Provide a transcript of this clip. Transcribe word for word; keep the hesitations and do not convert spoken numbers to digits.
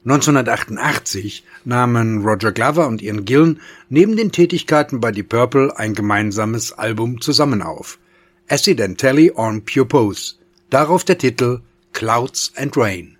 neunzehnhundertachtundachtzig nahmen Roger Glover und Ian Gillan neben den Tätigkeiten bei Deep Purple ein gemeinsames Album zusammen auf. Accidentally on Purpose. Darauf der Titel Clouds and Rain.